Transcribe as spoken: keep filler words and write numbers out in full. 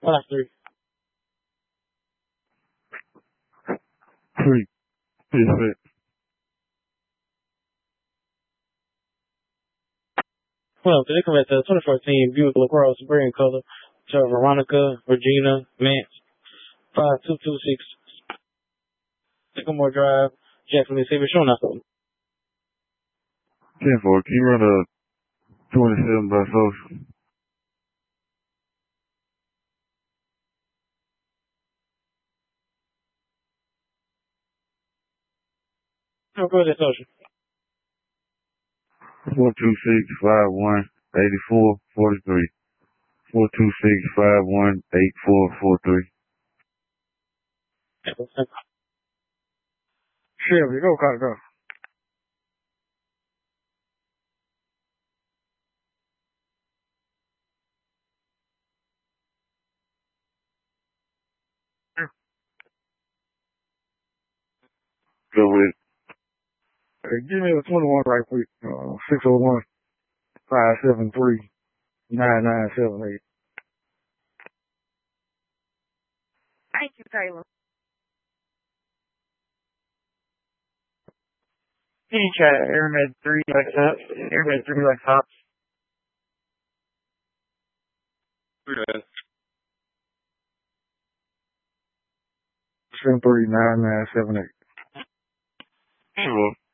Class three. Three. Perfect. Well, they come at the twenty fourteen Buick LaCrosse green color to Veronica Regina Mance five two two six Sycamore Drive, Jackson, Mississippi. Showing up. ten four. Can you run a twenty-seven by social? Oh, go ahead, social. four two six, five one, eight four four three. four two six, five one, eight four four three. Chevy, go, go, go. Go with Hey, give me the twenty-one right quick. Uh, six oh one, five seven three, nine nine seven eight. Thank you, Taylor. Can you try Airmed three like that? Airmed three like that. it. seven three nine nine seven eight. Sure.